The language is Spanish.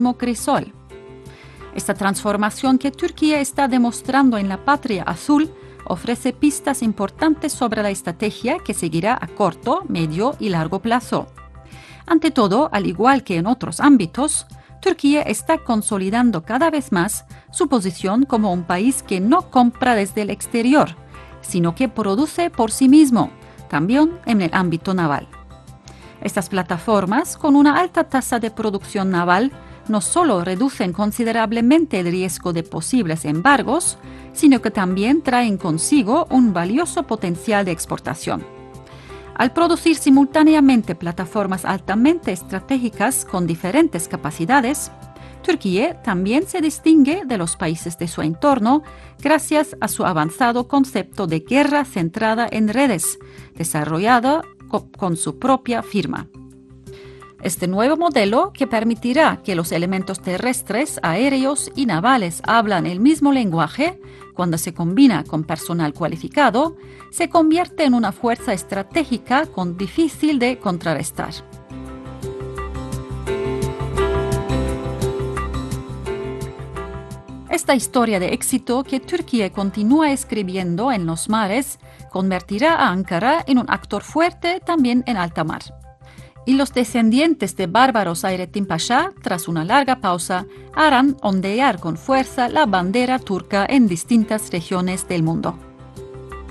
crisol. Esta transformación que Turquía está demostrando en la patria azul ofrece pistas importantes sobre la estrategia que seguirá a corto, medio y largo plazo. Ante todo, al igual que en otros ámbitos, Turquía está consolidando cada vez más su posición como un país que no compra desde el exterior, sino que produce por sí mismo, también en el ámbito naval. Estas plataformas, con una alta tasa de producción naval, no solo reducen considerablemente el riesgo de posibles embargos, sino que también traen consigo un valioso potencial de exportación. Al producir simultáneamente plataformas altamente estratégicas con diferentes capacidades, Turquía también se distingue de los países de su entorno gracias a su avanzado concepto de guerra centrada en redes, desarrollado con su propia firma. Este nuevo modelo, que permitirá que los elementos terrestres, aéreos y navales hablan el mismo lenguaje, cuando se combina con personal cualificado, se convierte en una fuerza estratégica difícil de contrarrestar. Esta historia de éxito que Turquía continúa escribiendo en los mares convertirá a Ankara en un actor fuerte también en alta mar. Y los descendientes de Barbaros Hayrettin Pasha, tras una larga pausa, harán ondear con fuerza la bandera turca en distintas regiones del mundo.